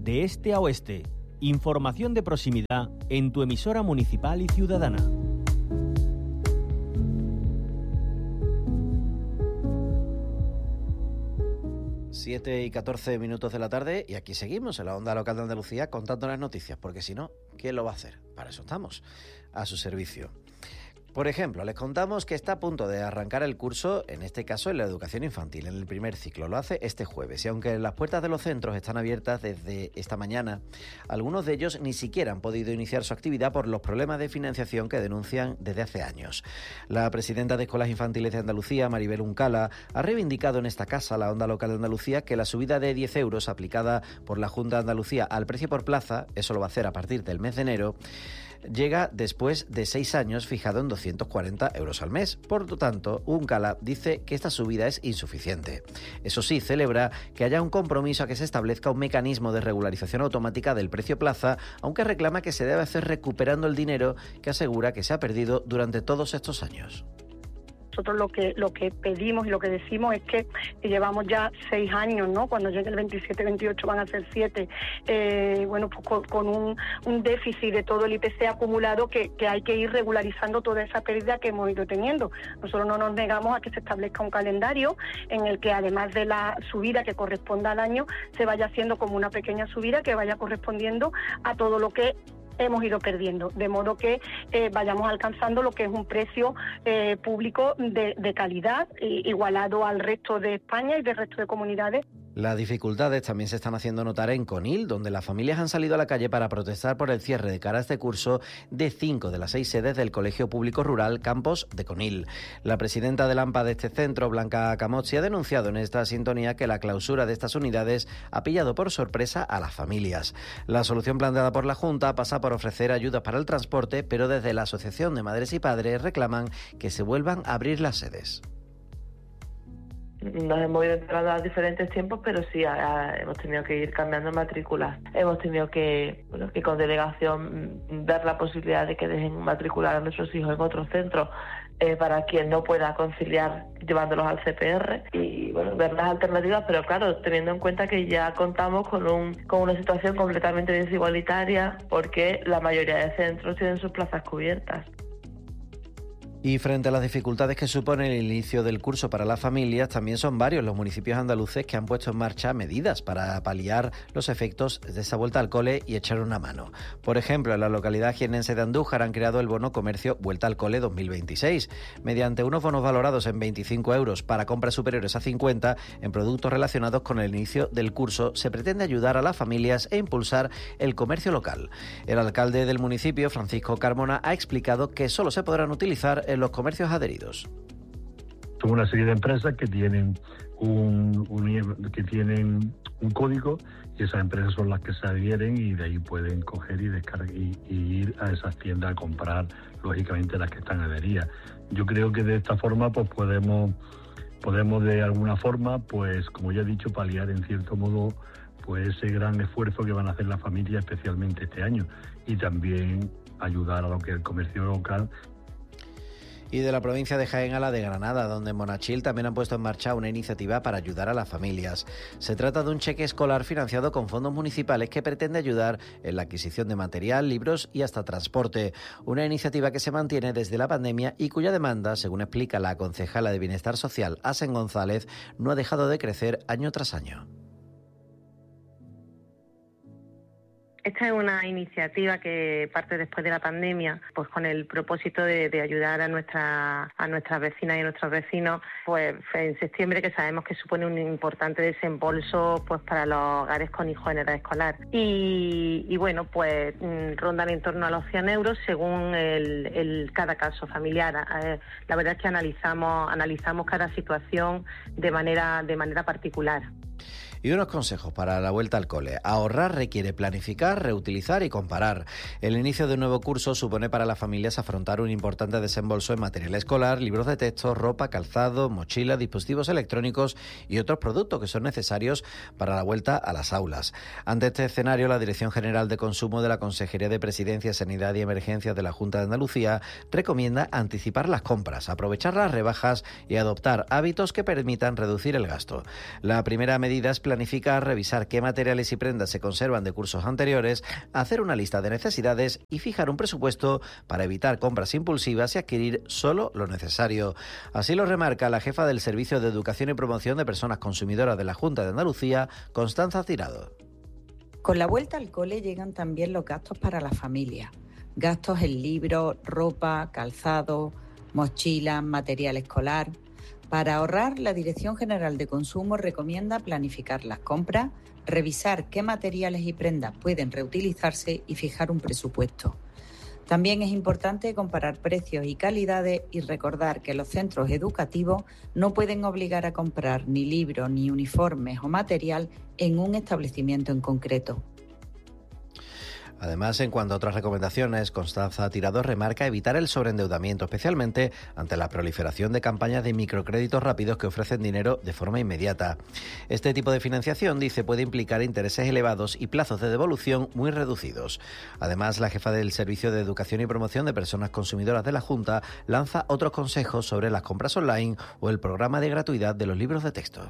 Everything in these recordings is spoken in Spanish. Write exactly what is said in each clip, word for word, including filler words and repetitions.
de este a oeste. Información de proximidad en tu emisora municipal y ciudadana. siete y catorce minutos de la tarde y aquí seguimos en la onda local de Andalucía contando las noticias, porque si no, ¿quién lo va a hacer? Para eso estamos, a su servicio. Por ejemplo, les contamos que está a punto de arrancar el curso, en este caso en la educación infantil, en el primer ciclo. Lo hace este jueves y aunque las puertas de los centros están abiertas desde esta mañana, algunos de ellos ni siquiera han podido iniciar su actividad por los problemas de financiación que denuncian desde hace años. La presidenta de Escuelas Infantiles de Andalucía, Maribel Uncala, ha reivindicado en esta casa, la onda local de Andalucía, que la subida de diez euros aplicada por la Junta de Andalucía al precio por plaza, eso lo va a hacer a partir del mes de enero, llega después de seis años fijado en doscientos cuarenta euros al mes. Por lo tanto, Uncala dice que esta subida es insuficiente. Eso sí, celebra que haya un compromiso a que se establezca un mecanismo de regularización automática del precio plaza, aunque reclama que se debe hacer recuperando el dinero que asegura que se ha perdido durante todos estos años. Nosotros lo que lo que pedimos y lo que decimos es que llevamos ya seis años, ¿no? Cuando llegue el veintisiete veintiocho van a ser siete. Eh, bueno, pues con, con un, un déficit de todo el I P C acumulado que, que hay que ir regularizando toda esa pérdida que hemos ido teniendo. Nosotros no nos negamos a que se establezca un calendario en el que, además de la subida que corresponda al año, se vaya haciendo como una pequeña subida que vaya correspondiendo a todo lo que hemos ido perdiendo, de modo que eh, vayamos alcanzando lo que es un precio eh, público de, de calidad, igualado al resto de España y del resto de comunidades. Las dificultades también se están haciendo notar en Conil, donde las familias han salido a la calle para protestar por el cierre de cara a este curso de cinco de las seis sedes del Colegio Público Rural Campos de Conil. La presidenta del AMPA de este centro, Blanca Camozzi, ha denunciado en esta sintonía que la clausura de estas unidades ha pillado por sorpresa a las familias. La solución planteada por la Junta pasa por ofrecer ayudas para el transporte, pero desde la Asociación de Madres y Padres reclaman que se vuelvan a abrir las sedes. Nos hemos ido entrando a diferentes tiempos, pero sí a, a, hemos tenido que ir cambiando matrículas. Hemos tenido que, bueno, que con delegación dar la posibilidad de que dejen matricular a nuestros hijos en otros centros eh, para quien no pueda conciliar llevándolos al C P R y bueno, ver las alternativas, pero claro, teniendo en cuenta que ya contamos con, un, con una situación completamente desigualitaria porque la mayoría de centros tienen sus plazas cubiertas. Y frente a las dificultades que supone el inicio del curso para las familias, también son varios los municipios andaluces que han puesto en marcha medidas para paliar los efectos de esa vuelta al cole y echar una mano. Por ejemplo, en la localidad jiennense de Andújar han creado el bono comercio Vuelta al Cole dos mil veintiséis. Mediante unos bonos valorados en veinticinco euros para compras superiores a cincuenta en productos relacionados con el inicio del curso, se pretende ayudar a las familias e impulsar el comercio local. El alcalde del municipio, Francisco Carmona, ha explicado que solo se podrán utilizar en los comercios adheridos. Son una serie de empresas que tienen un, un que tienen un código y esas empresas son las que se adhieren y de ahí pueden coger y descargar y, y ir a esas tiendas a comprar, lógicamente las que están adheridas. Yo creo que de esta forma pues podemos podemos de alguna forma, pues como ya he dicho, paliar en cierto modo pues ese gran esfuerzo que van a hacer las familias, especialmente este año, y también ayudar a lo que el comercio local. Y de la provincia de Jaén a la de Granada, donde en Monachil también han puesto en marcha una iniciativa para ayudar a las familias. Se trata de un cheque escolar financiado con fondos municipales que pretende ayudar en la adquisición de material, libros y hasta transporte. Una iniciativa que se mantiene desde la pandemia y cuya demanda, según explica la concejala de Bienestar Social, Asen González, no ha dejado de crecer año tras año. Esta es una iniciativa que parte después de la pandemia, pues con el propósito de, de ayudar a nuestra, a nuestras vecinas y a nuestros vecinos, pues en septiembre, que sabemos que supone un importante desembolso pues para los hogares con hijos en edad escolar. Y, y bueno, pues rondan en torno a los cien euros según el, el cada caso familiar. Eh, la verdad es que analizamos, analizamos cada situación de manera, de manera particular. Y unos consejos para la vuelta al cole. Ahorrar requiere planificar, reutilizar y comparar. El inicio de un nuevo curso supone para las familias afrontar un importante desembolso en material escolar, libros de texto, ropa, calzado, mochilas, dispositivos electrónicos y otros productos que son necesarios para la vuelta a las aulas. Ante este escenario, la Dirección General de Consumo de la Consejería de Presidencia, Sanidad y Emergencias de la Junta de Andalucía recomienda anticipar las compras, aprovechar las rebajas y adoptar hábitos que permitan reducir el gasto. La primera medida es planificar planificar, revisar qué materiales y prendas se conservan de cursos anteriores, hacer una lista de necesidades y fijar un presupuesto para evitar compras impulsivas y adquirir solo lo necesario. Así lo remarca la jefa del Servicio de Educación y Promoción de Personas Consumidoras de la Junta de Andalucía, Constanza Tirado. Con la vuelta al cole llegan también los gastos para la familia. Gastos en libros, ropa, calzado, mochilas, material escolar. Para ahorrar, la Dirección General de Consumo recomienda planificar las compras, revisar qué materiales y prendas pueden reutilizarse y fijar un presupuesto. También es importante comparar precios y calidades y recordar que los centros educativos no pueden obligar a comprar ni libros, ni uniformes o material en un establecimiento en concreto. Además, en cuanto a otras recomendaciones, Constanza Tirado remarca evitar el sobreendeudamiento, especialmente ante la proliferación de campañas de microcréditos rápidos que ofrecen dinero de forma inmediata. Este tipo de financiación, dice, puede implicar intereses elevados y plazos de devolución muy reducidos. Además, la jefa del Servicio de Educación y Promoción de Personas Consumidoras de la Junta lanza otros consejos sobre las compras online o el programa de gratuidad de los libros de texto.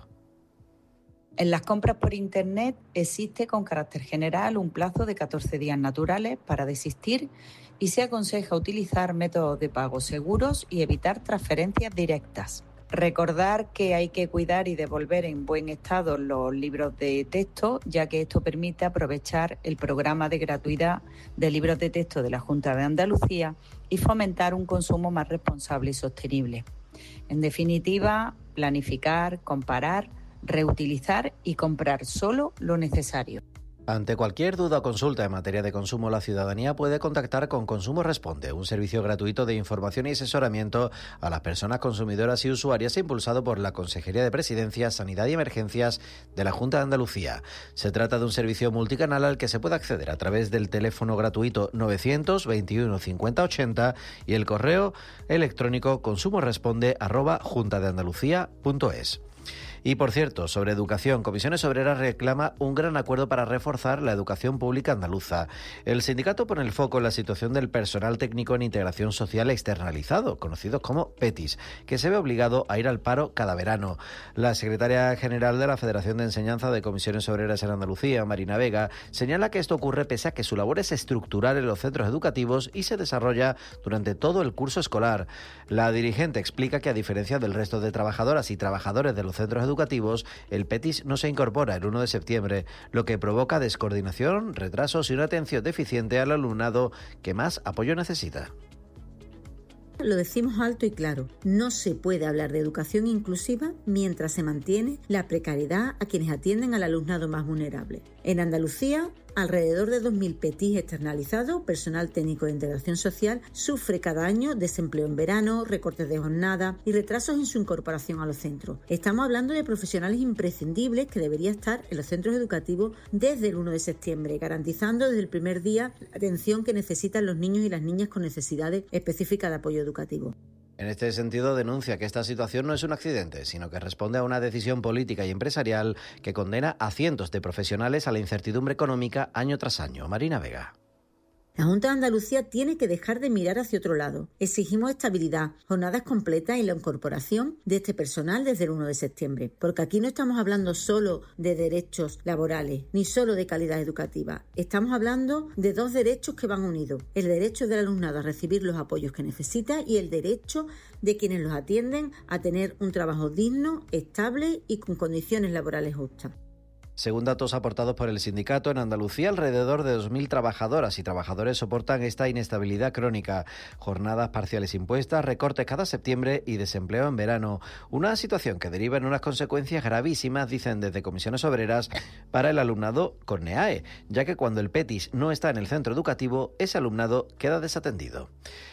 En las compras por Internet existe con carácter general un plazo de catorce días naturales para desistir y se aconseja utilizar métodos de pago seguros y evitar transferencias directas. Recordar que hay que cuidar y devolver en buen estado los libros de texto, ya que esto permite aprovechar el programa de gratuidad de libros de texto de la Junta de Andalucía y fomentar un consumo más responsable y sostenible. En definitiva, planificar, comparar, reutilizar y comprar solo lo necesario. Ante cualquier duda o consulta en materia de consumo, la ciudadanía puede contactar con Consumo Responde, un servicio gratuito de información y asesoramiento a las personas consumidoras y usuarias impulsado por la Consejería de Presidencia, Sanidad y Emergencias de la Junta de Andalucía. Se trata de un servicio multicanal al que se puede acceder a través del teléfono gratuito novecientos veintiuno cincuenta ochenta y el correo electrónico consumoresponde arroba juntadeandalucía punto es. Y por cierto, sobre educación, Comisiones Obreras reclama un gran acuerdo para reforzar la educación pública andaluza. El sindicato pone el foco en la situación del personal técnico en integración social externalizado, conocidos como PETIS, que se ve obligado a ir al paro cada verano. La secretaria general de la Federación de Enseñanza de Comisiones Obreras en Andalucía, Marina Vega, señala que esto ocurre pese a que su labor es estructural en los centros educativos y se desarrolla durante todo el curso escolar. La dirigente explica que, a diferencia del resto de trabajadoras y trabajadores de los centros educativos, el PETIS no se incorpora el uno de septiembre, lo que provoca descoordinación, retrasos y una atención deficiente al alumnado que más apoyo necesita. Lo decimos alto y claro, no se puede hablar de educación inclusiva mientras se mantiene la precariedad a quienes atienden al alumnado más vulnerable. En Andalucía, alrededor de dos mil PETIS externalizados, personal técnico de integración social, sufre cada año desempleo en verano, recortes de jornada y retrasos en su incorporación a los centros. Estamos hablando de profesionales imprescindibles que deberían estar en los centros educativos desde el uno de septiembre, garantizando desde el primer día la atención que necesitan los niños y las niñas con necesidades específicas de apoyo educativo. En este sentido, denuncia que esta situación no es un accidente, sino que responde a una decisión política y empresarial que condena a cientos de profesionales a la incertidumbre económica año tras año. Marina Vega. La Junta de Andalucía tiene que dejar de mirar hacia otro lado. Exigimos estabilidad, jornadas completas y la incorporación de este personal desde el uno de septiembre, porque aquí no estamos hablando solo de derechos laborales, ni solo de calidad educativa. Estamos hablando de dos derechos que van unidos: el derecho del alumnado a recibir los apoyos que necesita y el derecho de quienes los atienden a tener un trabajo digno, estable y con condiciones laborales justas. Según datos aportados por el sindicato, en Andalucía alrededor de dos mil trabajadoras y trabajadores soportan esta inestabilidad crónica. Jornadas parciales impuestas, recortes cada septiembre y desempleo en verano. Una situación que deriva en unas consecuencias gravísimas, dicen desde Comisiones Obreras, para el alumnado con NEAE, ya que cuando el PETIS no está en el centro educativo, ese alumnado queda desatendido.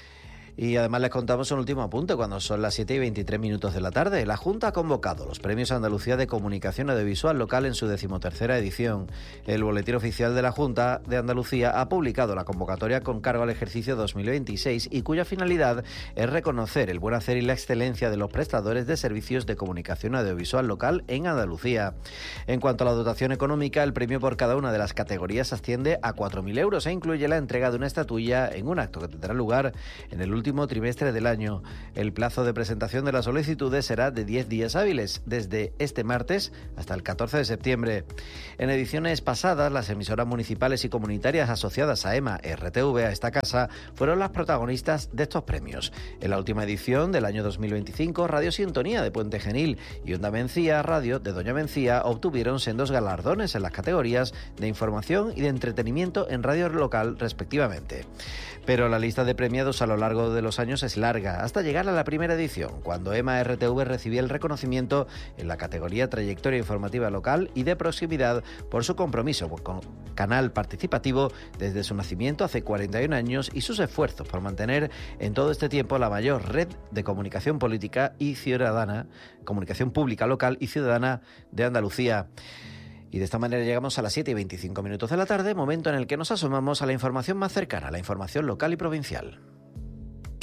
Y además les contamos un último apunte cuando son las siete y veintitrés minutos de la tarde. La Junta ha convocado los Premios Andalucía de Comunicación Audiovisual Local en su decimotercera edición. El Boletín Oficial de la Junta de Andalucía ha publicado la convocatoria con cargo al ejercicio dos mil veintiséis y cuya finalidad es reconocer el buen hacer y la excelencia de los prestadores de servicios de comunicación audiovisual local en Andalucía. En cuanto a la dotación económica, el premio por cada una de las categorías asciende a cuatro mil euros e incluye la entrega de una estatuilla en un acto que tendrá lugar en el último último trimestre del año. El plazo de presentación de las solicitudes será de diez días hábiles, desde este martes hasta el catorce de septiembre. En ediciones pasadas, las emisoras municipales y comunitarias asociadas a EMA R T V, a esta casa, fueron las protagonistas de estos premios. En la última edición del año dos mil veinticinco, Radio Sintonía de Puente Genil y Onda Mencía Radio de Doña Mencía obtuvieron sendos galardones en las categorías de información y de entretenimiento en radio local, respectivamente. Pero la lista de premiados a lo largo de los años es larga, hasta llegar a la primera edición, cuando EMA R T V recibía el reconocimiento en la categoría Trayectoria Informativa Local y de Proximidad por su compromiso con canal participativo desde su nacimiento hace cuarenta y un años y sus esfuerzos por mantener en todo este tiempo la mayor red de comunicación política y ciudadana, comunicación pública local y ciudadana de Andalucía. Y de esta manera llegamos a las siete y veinticinco minutos de la tarde, momento en el que nos asomamos a la información más cercana, la información local y provincial.